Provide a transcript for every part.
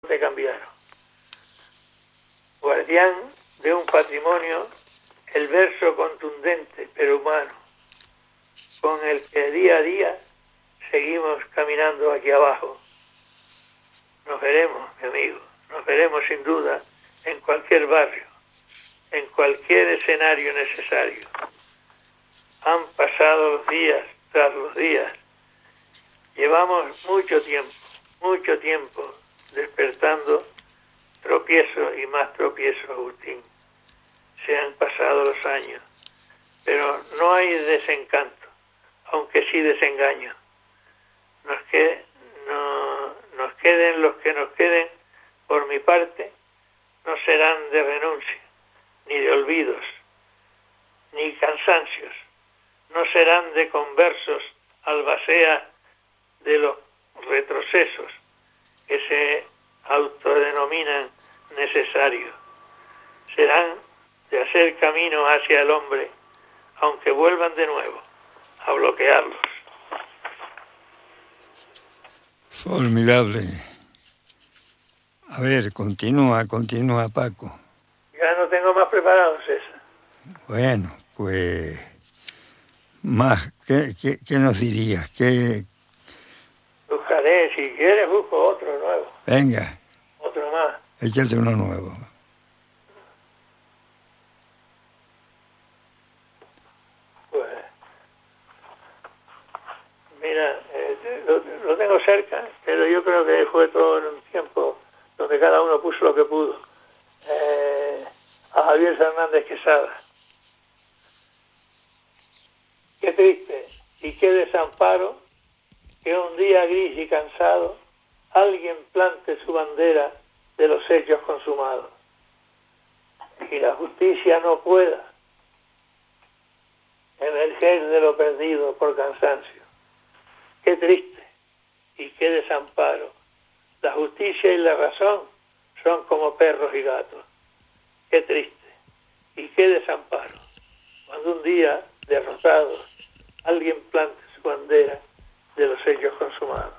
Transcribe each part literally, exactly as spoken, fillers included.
te cambiaron. Guardián de un patrimonio, el verso contundente pero humano, con el que día a día seguimos caminando aquí abajo. Nos veremos, mi amigo, nos veremos sin duda en cualquier barrio, en cualquier escenario necesario. Han pasado los días tras los días. Llevamos mucho tiempo, mucho tiempo despertando tropiezo y más tropiezo, Agustín. Se han pasado los años, pero no hay desencanto, aunque sí desengaño. Nos, que, no, nos queden los que nos queden, por mi parte, no serán de renuncia, ni de olvidos, ni cansancios, no serán de conversos albacea de los retrocesos que se autodenominan necesarios. Serán de hacer camino hacia el hombre, aunque vuelvan de nuevo a bloquearlos. Formidable. A ver, continúa, continúa, Paco. Ya no tengo más preparado, César. Bueno, pues, más, ¿qué, qué, qué nos dirías? ¿Qué... Buscaré, si quieres busco otro nuevo. Venga. Otro más. Échate uno nuevo. Pues, mira, eh, lo, lo tengo cerca, pero yo creo que fue todo en un tiempo donde cada uno puso lo que pudo. Eh, a Javier Fernández Quesada. Qué triste y qué desamparo que un día gris y cansado alguien plante su bandera de los hechos consumados. Y la justicia no pueda emerger de lo perdido por cansancio. Qué triste y qué desamparo. La justicia y la razón son como perros y gatos. Qué triste y qué desamparo. Cuando un día, derrotados, alguien plante su bandera de los hechos consumados.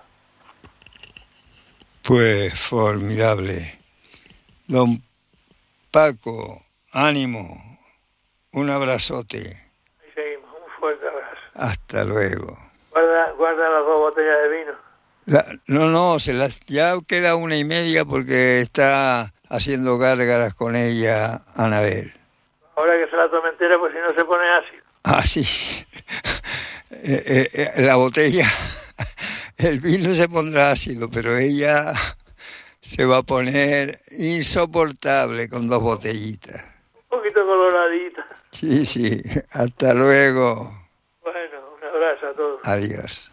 Pues formidable. Don Paco, ánimo. Un abrazote. Ahí seguimos, un fuerte abrazo. Hasta luego. Guarda, guarda las dos botellas de vino. La, no, no, se las, ya queda una y media porque está haciendo gárgaras con ella Anabel. Ahora que se la tome entera, pues si no se pone ácido. Ah, sí. eh, eh, eh, la botella, el vino se pondrá ácido, pero ella se va a poner insoportable con dos botellitas. Un poquito coloradita. Sí, sí. Hasta luego. Bueno, un abrazo a todos. Adiós.